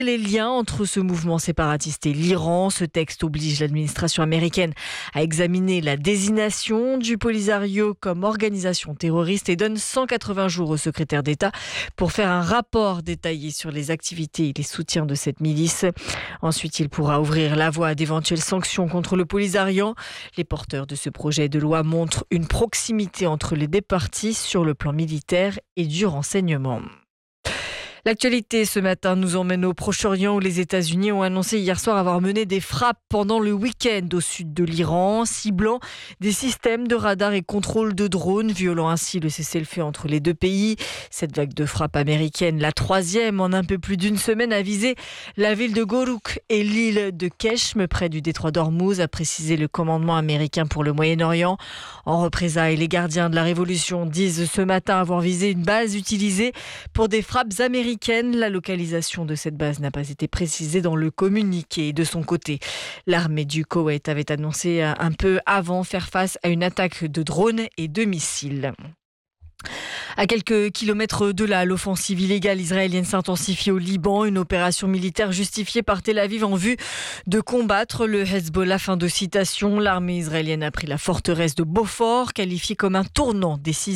Les liens entre ce mouvement séparatiste et l'Iran. Ce texte oblige l'administration américaine à examiner la désignation du Polisario comme organisation terroriste et donne 180 jours au secrétaire d'État pour faire un rapport détaillé sur les activités et les soutiens de cette milice. Ensuite, il pourra ouvrir la voie à d'éventuelles sanctions contre le Polisario. Les porteurs de ce projet de loi montrent une proximité entre les deux parties sur le plan militaire et du renseignement. L'actualité ce matin nous emmène au Proche-Orient où les États-Unis ont annoncé hier soir avoir mené des frappes pendant le week-end au sud de l'Iran, ciblant des systèmes de radar et contrôle de drones, violant ainsi le cessez-le-feu entre les deux pays. Cette vague de frappes américaine, la troisième en un peu plus d'une semaine, a visé la ville de Goruk et l'île de Keshm près du détroit d'Ormuz, a précisé le commandement américain pour le Moyen-Orient. En représailles, les gardiens de la révolution disent ce matin avoir visé une base utilisée pour des frappes américaines. La localisation de cette base n'a pas été précisée dans le communiqué. De son côté, l'armée du Koweït avait annoncé un peu avant faire face à une attaque de drones et de missiles. À quelques kilomètres de là, l'offensive illégale israélienne s'intensifie au Liban. Une opération militaire justifiée par Tel Aviv en vue de combattre le Hezbollah. Fin de citation. L'armée israélienne a pris la forteresse de Beaufort, qualifiée comme un tournant décisif.